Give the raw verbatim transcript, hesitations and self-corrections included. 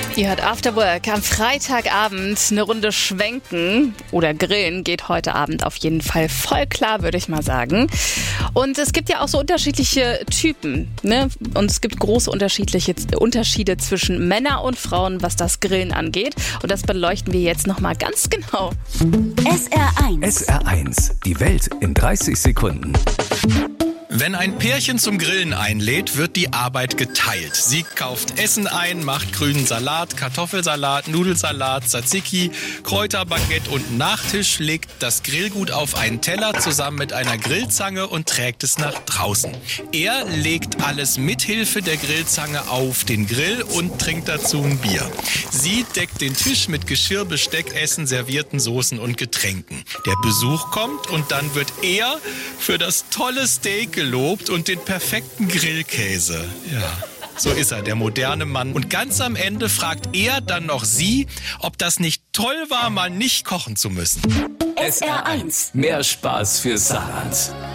Ihr hört After Work am Freitagabend. Eine Runde schwenken oder grillen geht heute Abend auf jeden Fall voll klar, würde ich mal sagen. Und es gibt ja auch so unterschiedliche Typen, ne? Und es gibt große unterschiedliche Unterschiede zwischen Männern und Frauen, was das Grillen angeht. Und das beleuchten wir jetzt nochmal ganz genau. S R eins. S R eins. Die Welt in dreißig Sekunden. Wenn ein Pärchen zum Grillen einlädt, wird die Arbeit geteilt. Sie kauft Essen ein, macht grünen Salat, Kartoffelsalat, Nudelsalat, Tzatziki, Kräuterbaguette und Nachtisch, legt das Grillgut auf einen Teller zusammen mit einer Grillzange und trägt es nach draußen. Er legt alles mithilfe der Grillzange auf den Grill und trinkt dazu ein Bier. Sie deckt den Tisch mit Geschirr, Besteck, Essen, servierten Soßen und Getränken. Der Besuch kommt und dann wird er für das tolle Steak gelobt und den perfekten Grillkäse. Ja, so ist er, der moderne Mann. Und ganz am Ende fragt er dann noch sie, ob das nicht toll war, mal nicht kochen zu müssen. S R eins. Mehr Spaß für Saarland.